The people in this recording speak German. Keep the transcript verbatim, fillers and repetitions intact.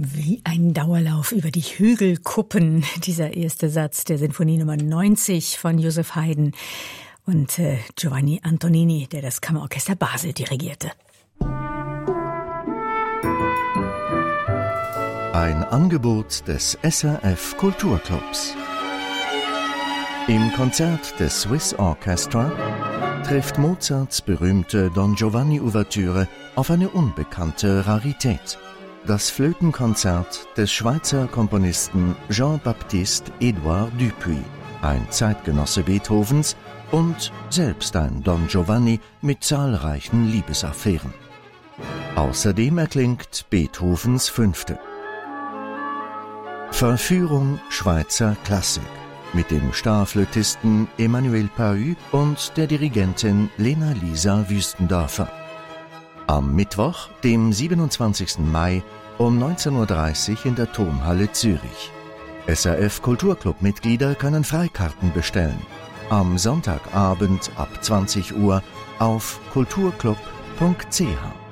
Wie ein Dauerlauf über die Hügelkuppen, dieser erste Satz der Sinfonie Nummer neunzig von Joseph Haydn und äh, Giovanni Antonini, der das Kammerorchester Basel dirigierte. Ein Angebot des S R F Kulturclubs. Im Konzert des Swiss Orchestra trifft Mozarts berühmte Don Giovanni-Ouvertüre auf eine unbekannte Rarität. Das Flötenkonzert des Schweizer Komponisten Jean-Baptiste Edouard Dupuy, ein Zeitgenosse Beethovens und selbst ein Don Giovanni mit zahlreichen Liebesaffären. Außerdem erklingt Beethovens Fünfte. Verführung Schweizer Klassik mit dem Starflötisten Emmanuel Pahü und der Dirigentin Lena-Lisa Wüstendorfer. Am Mittwoch, dem siebenundzwanzigsten Mai um neunzehn Uhr dreißig in der Tonhalle Zürich. S R F Kulturclub-Mitglieder können Freikarten bestellen. Am Sonntagabend ab zwanzig Uhr auf kulturclub punkt c h.